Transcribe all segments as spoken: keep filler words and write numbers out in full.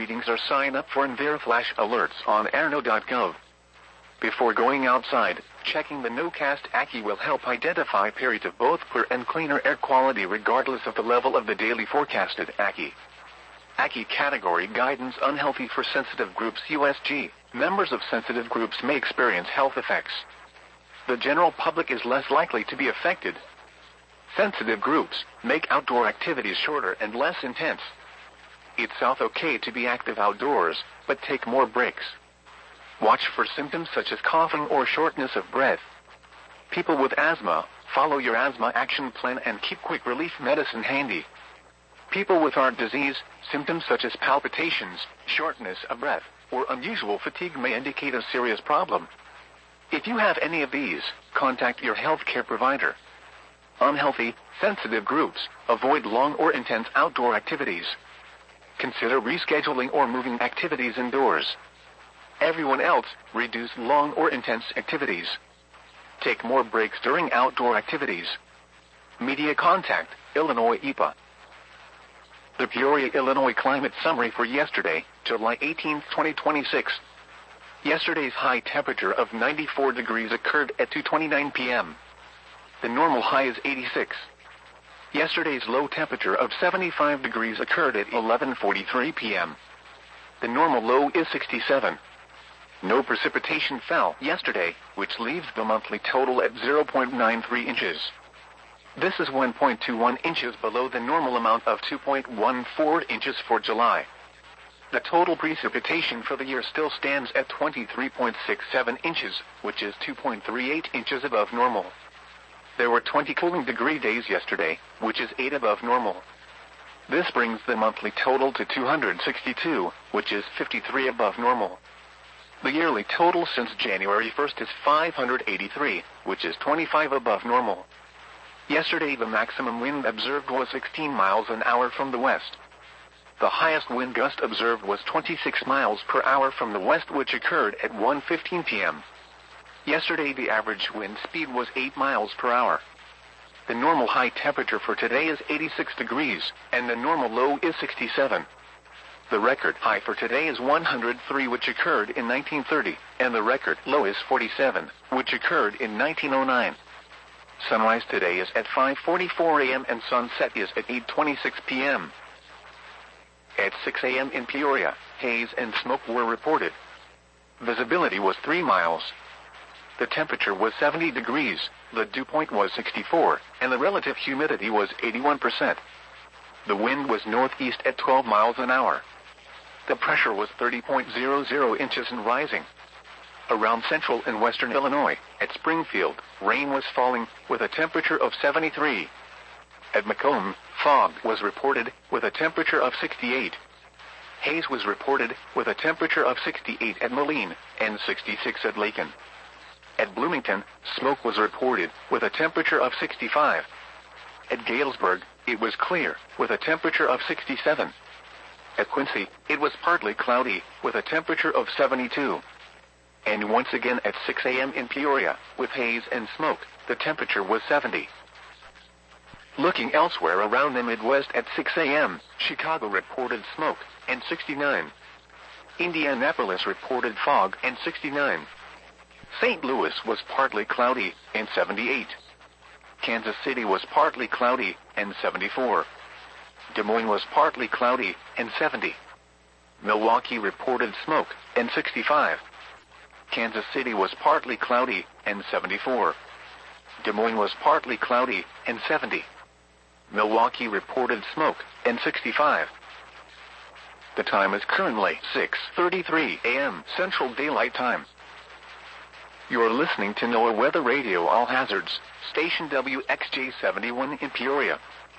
readings or sign up for Enviro Flash alerts on airno dot gov. Before going outside, checking the NoCast A C C I will help identify periods of both poor and cleaner air quality regardless of the level of the daily forecasted A C C I. A C C I category guidance: unhealthy for sensitive groups U S G. Members of sensitive groups may experience health effects. The general public is less likely to be affected. Sensitive groups make outdoor activities shorter and less intense. It's okay to be active outdoors, but take more breaks. Watch for symptoms such as coughing or shortness of breath. People with asthma, follow your asthma action plan and keep quick relief medicine handy. People with heart disease, symptoms such as palpitations, shortness of breath, or unusual fatigue may indicate a serious problem. If you have any of these, contact your healthcare provider. Unhealthy, sensitive groups, avoid long or intense outdoor activities. Consider rescheduling or moving activities indoors. Everyone else, reduce long or intense activities. Take more breaks during outdoor activities. Media contact, Illinois E P A. The Peoria, Illinois climate summary for yesterday, July eighteenth, twenty twenty-six. Yesterday's high temperature of ninety-four degrees occurred at two twenty-nine p m The normal high is eighty-six. Yesterday's low temperature of seventy-five degrees occurred at eleven forty-three p m The normal low is sixty-seven. No precipitation fell yesterday, which leaves the monthly total at zero point nine three inches. This is one point two one inches below the normal amount of two point one four inches for July. The total precipitation for the year still stands at twenty-three point six seven inches, which is two point three eight inches above normal. There were twenty cooling degree days yesterday, which is eight above normal. This brings the monthly total to two hundred sixty-two, which is fifty-three above normal. The yearly total since January first is five hundred eighty-three, which is twenty-five above normal. Yesterday the maximum wind observed was sixteen miles an hour from the west. The highest wind gust observed was twenty-six miles per hour from the west, which occurred at one fifteen p m Yesterday the average wind speed was eight miles per hour. The normal high temperature for today is eighty-six degrees, and the normal low is sixty-seven. The record high for today is one hundred three, which occurred in nineteen thirty, and the record low is forty-seven, which occurred in nineteen oh nine. Sunrise today is at five forty-four a m and sunset is at eight twenty-six p m At six a m in Peoria, haze and smoke were reported. Visibility was three miles. The temperature was seventy degrees, the dew point was sixty-four, and the relative humidity was eighty-one percent. The wind was northeast at twelve miles an hour. The pressure was thirty point zero zero inches and rising. Around central and western Illinois, at Springfield, rain was falling, with a temperature of seventy-three. At Macomb, fog was reported, with a temperature of sixty-eight. Haze was reported, with a temperature of sixty-eight at Moline, and sixty-six at Lakin. At Bloomington, smoke was reported, with a temperature of sixty-five. At Galesburg, it was clear, with a temperature of sixty-seven. At Quincy, it was partly cloudy, with a temperature of seventy-two. And once again at six a m in Peoria, with haze and smoke, the temperature was seventy. Looking elsewhere around the Midwest at six a m, Chicago reported smoke, and sixty-nine. Indianapolis reported fog, and sixty-nine. Saint Louis was partly cloudy, and seventy-eight. Kansas City was partly cloudy, and seventy-four. Des Moines was partly cloudy, and seventy. Milwaukee reported smoke, and sixty-five. Kansas City was partly cloudy, and seventy-four. Des Moines was partly cloudy, and seventy. Milwaukee reported smoke, and sixty-five. The time is currently six thirty-three a m Central Daylight Time. You're listening to NOAA Weather Radio All Hazards, station W X J seventy-one in Peoria.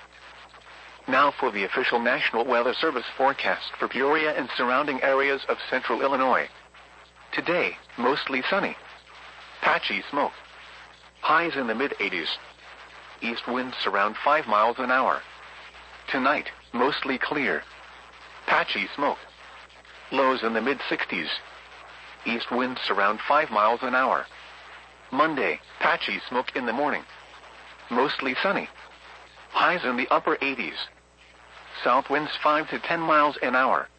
Now for the official National Weather Service forecast for Peoria and surrounding areas of central Illinois. Today, mostly sunny. Patchy smoke. Highs in the mid eighties. East winds around five miles an hour. Tonight, mostly clear. Patchy smoke. Lows in the mid sixties. East winds around five miles an hour. Monday, patchy smoke in the morning. Mostly sunny. Highs in the upper eighties. South winds five to ten miles an hour.